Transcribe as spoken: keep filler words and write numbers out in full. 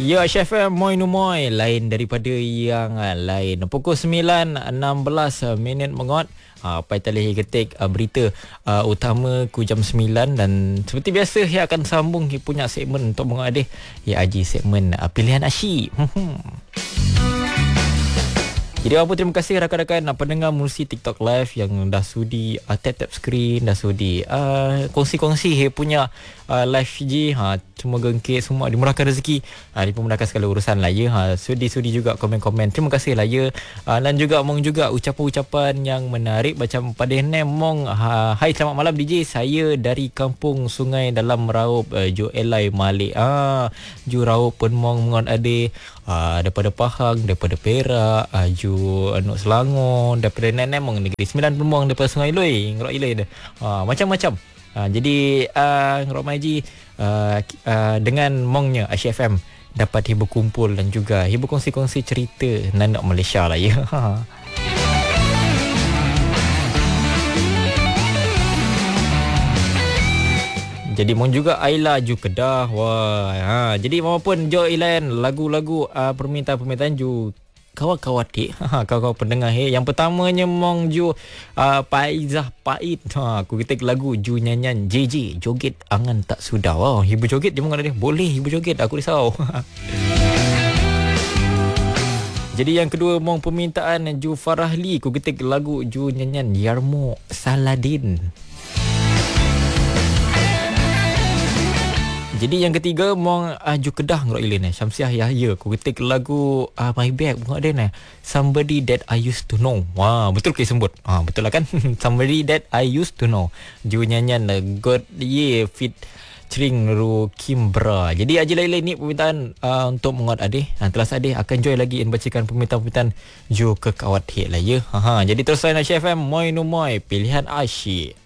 Ya, Chef Moy Numoy lain daripada yang uh, lain. Pukul sembilan enam belas minit mengot. Uh, Pai Talih ketik uh, berita uh, utama ku jam sembilan. Dan seperti biasa, saya akan sambung dia punya segmen untuk mengadih. Ya, Aji segmen uh, pilihan asyik. Jadi apa, terima kasih rakan-rakan pendengar Musi TikTok Live yang dah sudi uh, tap-tap screen, dah sudi uh, kongsi-kongsi he punya uh, live je. Ha, semua gengkit, semua dimurahkan rezeki, ha, dimudahkan segala urusan lah ya. Ha, sudi-sudi juga komen-komen. Terima kasih lah ya. Uh, dan juga mong juga ucapan-ucapan yang menarik macam pada nem mong ha, hai selamat malam D J, saya dari kampung Sungai Dalam Raup, uh, Jo Elai Malik. Ah, Jo Raup pun mong mengon ade uh, daripada Pahang, daripada Perak, uh, Jo Anuk Selangor, daripada Nenek mong Negeri Sembilan Pemong, daripada Sungai Lui, Ngerok Ilai dah. Uh, macam-macam. Uh, jadi uh, Ngerok Maji uh, uh, dengan mongnya Asyik F M dapat hibur kumpul dan juga hibur kongsi-kongsi cerita nanak Malaysia lah ya. Jadi mau juga Aila Ju Kedah. Wah, ha, jadi maupun Jo Ilan lagu-lagu uh, permintaan-permintaan Ju kawan-kawan dik, ha, kawan-kawan pendengar he. Yang pertamanya mong Ju uh, Paizah Pait. Ha, aku ketik lagu Ju nyanyian J J joget angan tak sudah. Wow, hibur joget dia mengada dia. Boleh hibur joget, aku risau. Jadi yang kedua mong permintaan Ju Farahli, aku ketik lagu Ju nyanyian Yarmo Saladin. Jadi yang ketiga mong uh, Ju Kedah Ngerok Ilin eh Syamsiah Yahya, aku ketik lagu uh, My Bag bunga dia ni Somebody That I Used To Know. Wah, betul ke sembut? Ah, betul lah kan? Somebody That I Used To Know. Ju nyanyian uh, God Ye Fit Cering Ru Kimbra. Jadi Haji Laila ni permintaan uh, untuk menguat adik. Ha, telah adik akan join lagi dan bacakan permintaan-permintaan Ju ke kawat hit lah ya. Ha, ha. Jadi terus lain Asyik F M Moy Numoy pilihan asyik.